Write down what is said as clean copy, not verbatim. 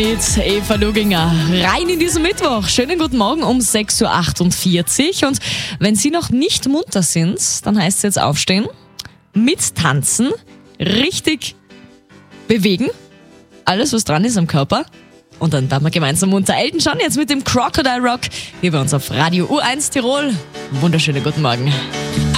Mit Eva Luginger rein in diesen Mittwoch. Schönen guten Morgen um 6.48 Uhr. Und wenn Sie noch nicht munter sind, dann heißt es jetzt aufstehen, mittanzen, richtig bewegen, alles was dran ist am Körper. Und dann werden wir gemeinsam munter. Elton John jetzt mit dem Crocodile Rock hier bei uns auf Radio U1 Tirol. Wunderschönen guten Morgen.